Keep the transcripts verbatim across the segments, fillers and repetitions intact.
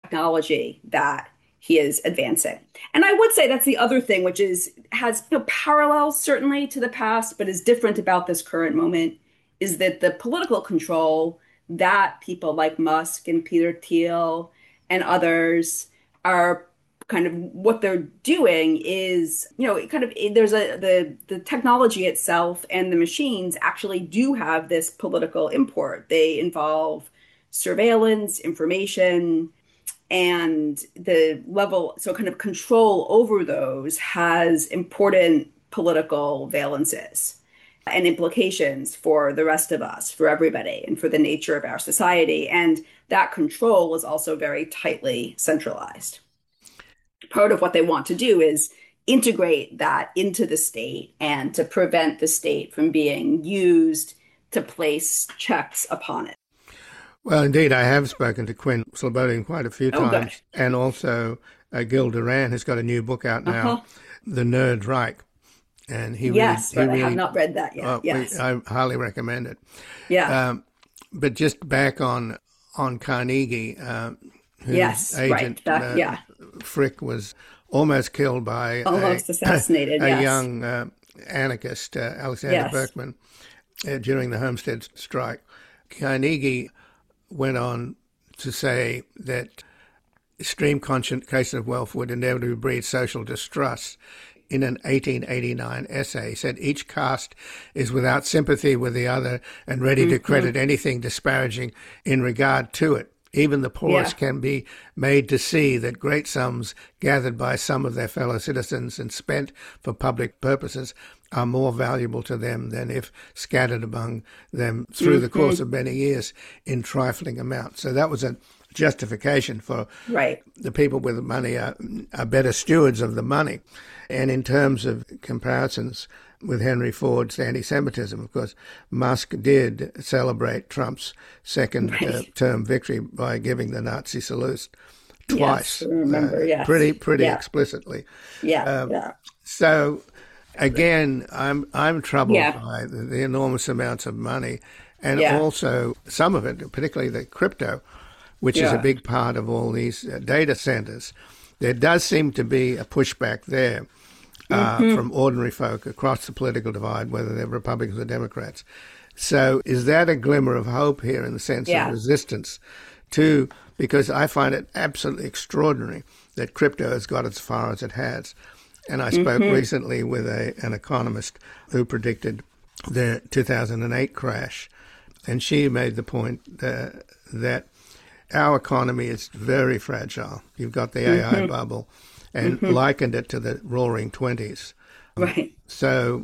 technology that he is advancing. And I would say that's the other thing, which is has you know, parallels certainly to the past, but is different about this current moment, is that the political control that people like Musk and Peter Thiel and others are kind of what they're doing is, you know, kind of there's a the the technology itself and the machines actually do have this political import. They involve surveillance, information, and the level, so kind of control over those has important political valences and implications for the rest of us, for everybody, and for the nature of our society. And that control is also very tightly centralized. Part of what they want to do is integrate that into the state and to prevent the state from being used to place checks upon it. Well, indeed, I have spoken to Quinn Slobodian quite a few Oh, times, gosh. and also uh, Gil Duran has got a new book out now, Uh-huh. The Nerd Reich, and he Yes, really, but he I have really, not read that yet. uh, we, Yes. I highly recommend it. Yeah. Um, but just back on on Carnegie, uh, whose Yes. agent Right. That, uh, yeah. Frick was almost killed by Almost a, assassinated. a Yes. young uh, anarchist, uh, Alexander Yes. Berkman, uh, during the Homestead strike. Carnegie went on to say that extreme concentration of wealth would inevitably breed social distrust. In an eighteen eighty-nine essay, he said each caste is without sympathy with the other and ready to Mm-hmm. credit anything disparaging in regard to it. Even the poorest Yeah. can be made to see that great sums gathered by some of their fellow citizens and spent for public purposes are more valuable to them than if scattered among them through the course Mm-hmm. of many years in trifling amounts. So that was a justification for Right. the people with the money are, are better stewards of the money. And in terms of comparisons with Henry Ford's anti-Semitism, of course, Musk did celebrate Trump's second Right. uh, term victory by giving the Nazi salute twice, Yes. I remember. uh, Yes. pretty pretty Yeah. explicitly. Yeah. Um, Yeah. So again, I'm I'm troubled Yeah. by the, the enormous amounts of money, and Yeah. also some of it, particularly the crypto, which is a Yeah. big part of all these uh, data centers. There does seem to be a pushback there uh, Mm-hmm. from ordinary folk across the political divide, whether they're Republicans or Democrats. So is that a glimmer of hope here in the sense Yeah. of resistance to, because I find it absolutely extraordinary that crypto has got as far as it has. And I spoke Mm-hmm. recently with a, an economist who predicted the two thousand eight crash. And she made the point uh, that our economy is very fragile. You've got the A I Mm-hmm. bubble and Mm-hmm. likened it to the roaring twenties. Right. So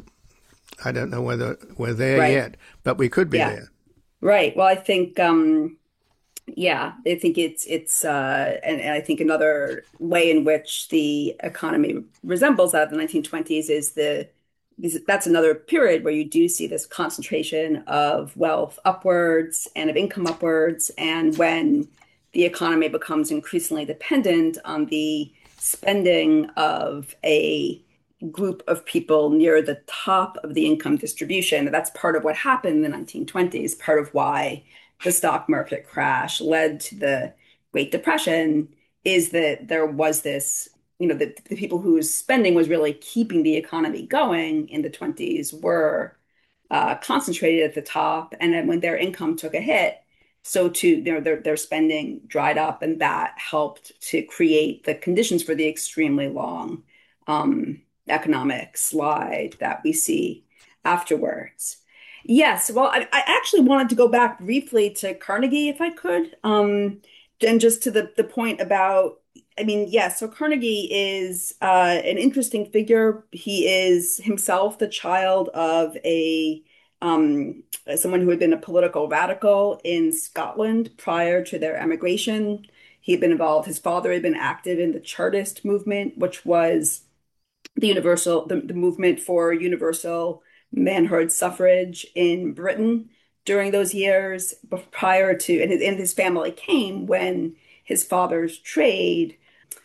I don't know whether we're there Right. yet, but we could be Yeah. there. Right. Well, I think, um, yeah, I think it's it's uh, and, and I think another way in which the economy resembles that of the nineteen twenties is the is- that's another period where you do see this concentration of wealth upwards and of income upwards, and when the economy becomes increasingly dependent on the spending of a group of people near the top of the income distribution. That's part of what happened in the nineteen twenties, part of why the stock market crash led to the Great Depression, is that there was this, you know, the, the people whose spending was really keeping the economy going in the twenties were uh, concentrated at the top. And then when their income took a hit, so too, you know, their, their spending dried up, and that helped to create the conditions for the extremely long um, economic slide that we see afterwards. Yes, well, I, I actually wanted to go back briefly to Carnegie, if I could, um, and just to the, the point about, I mean, yes, so Carnegie is uh, an interesting figure. He is himself the child of a um, someone who had been a political radical in Scotland prior to their emigration. He had been involved, his father had been active in the Chartist movement, which was the universal, the, the movement for universal manhood suffrage in Britain during those years prior to, and his, and his family came when his father's trade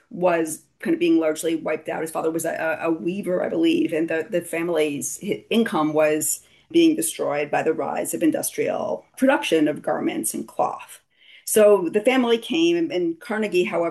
was kind of being largely wiped out. His father was a, a weaver, I believe, and the, the family's income was being destroyed by the rise of industrial production of garments and cloth. So the family came, and, and Carnegie, however,